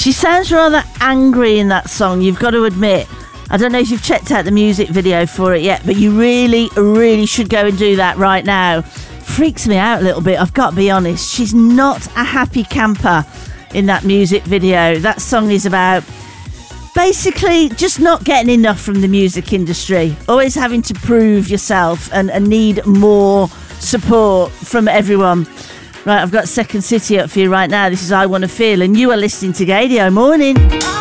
She sounds rather angry in that song, you've got to admit. I don't know if you've checked out the music video for it yet, but you really, really should go and do that right now. Freaks me out a little bit, I've got to be honest. She's not a happy camper in that music video. That song is about basically just not getting enough from the music industry. Always having to prove yourself and need more support from everyone. Right, I've got Second City up for you right now. This is I Wanna Feel, and you are listening to Gaydio Morning.